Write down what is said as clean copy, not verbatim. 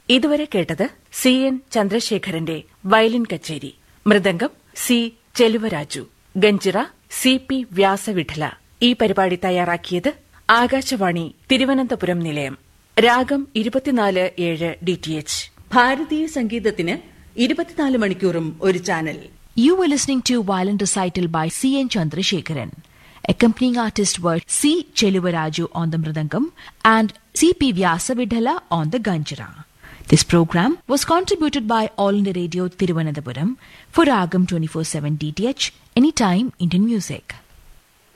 ഇതുവരെ കേട്ടത് CN ചന്ദ്രശേഖരന്റെ വയലിൻ കച്ചേരി. മൃദംഗം C. ചെലുവരാജു. ഗഞ്ചിറ CP വ്യാസവിഠല. ഈ പരിപാടി തയ്യാറാക്കിയത് ആകാശവാണി തിരുവനന്തപുരം നിലയം. രാഗം 24/7 DTH. ഭാരതീയ സംഗീതത്തിന് 24 മണിക്കൂറും ഒരു channel. You were listening to violin recital by CN Chandrasekharan. Accompanying artists were C. Cheluvaraju on the mridangam and CP Vyasavidhala on the ganjira. This program was contributed by All India Radio Thiruvananthapuram for Ragam 24/7 DTH, Anytime Indian Music.